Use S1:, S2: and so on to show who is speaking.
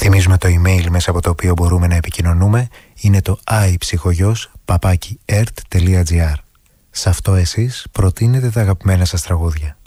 S1: Θυμίζουμε το email μέσα από το οποίο μπορούμε να επικοινωνούμε. Είναι το iPsychogos@ert.gr. Σε αυτό εσείς προτείνετε τα αγαπημένα σας τραγούδια.